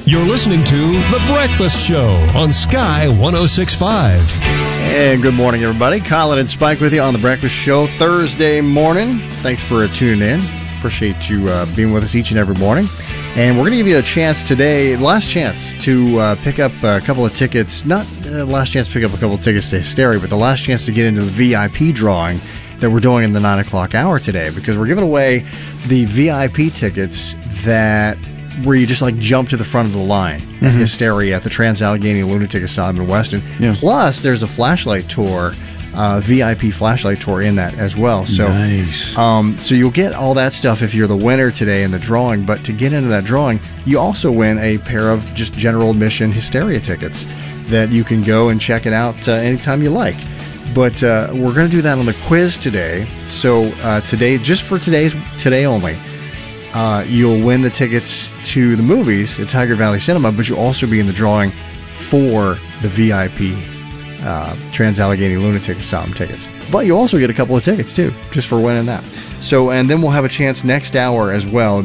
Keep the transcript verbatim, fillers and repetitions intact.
You're listening to The Breakfast Show on Sky one oh six point five. And good morning, everybody. Colin and Spike with you on The Breakfast Show Thursday morning. Thanks for tuning in. Appreciate you uh, being with us each and every morning. And we're going to give you a chance today, last chance to uh, pick up a couple of tickets. Not the uh, last chance to pick up a couple of tickets to Hysteria, but the last chance to get into the V I P drawing that we're doing in the nine o'clock hour today. Because we're giving away the V I P tickets that where you just like jump to the front of the line mm-hmm. at Hysteria at the Trans-Allegheny Lunatic Asylum in Weston. Yeah. Plus, there's a flashlight tour, uh, V I P flashlight tour in that as well. So, nice. um, so you'll get all that stuff if you're the winner today in the drawing. But to get into that drawing, you also win a pair of just general admission Hysteria tickets that you can go and check it out uh, anytime you like. But uh, we're going to do that on the quiz today. So uh, today, just for today's today only. Uh, you'll win the tickets to the movies at Tiger Valley Cinema, but you'll also be in the drawing for the V I P uh, Trans-Allegheny Lunatic Asylum tickets. But you'll also get a couple of tickets, too, just for winning that. So, and then we'll have a chance next hour as well.